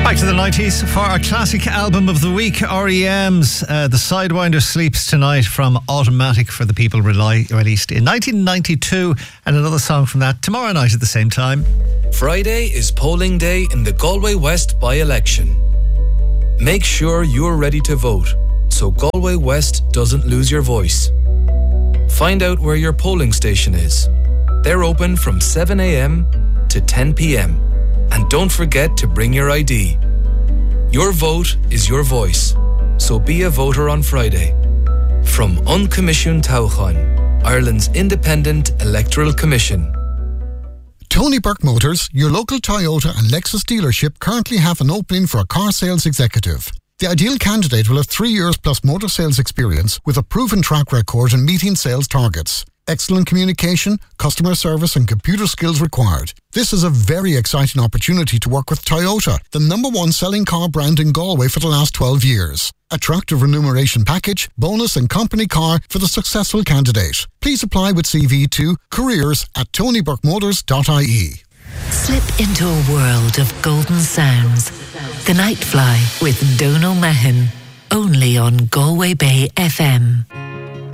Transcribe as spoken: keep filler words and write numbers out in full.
Back to the nineties for our classic album of the week, R E M's uh, The Sidewinder Sleeps Tonight from Automatic for the People rely, released in nineteen ninety-two, and another song from that tomorrow night at the same time. Friday is polling day in the Galway West by-election. Make sure you're ready to vote so Galway West doesn't lose your voice. Find out where your polling station is. They're open from seven a.m. to ten p.m. And don't forget to bring your I D. Your vote is your voice, so be a voter on Friday. From Uncommissioned Tábháin, Ireland's independent electoral commission. Tony Burke Motors, your local Toyota and Lexus dealership, currently have an opening for a car sales executive. The ideal candidate will have three years plus motor sales experience with a proven track record in meeting sales targets. Excellent communication, customer service and computer skills required. This is a very exciting opportunity to work with Toyota, the number one selling car brand in Galway for the last twelve years. Attractive remuneration package, bonus and company car for the successful candidate. Please apply with C V to careers at tony burke motors dot I E. Slip into a world of golden sounds. The Nightfly with Donal Mahan. Only on Galway Bay F M.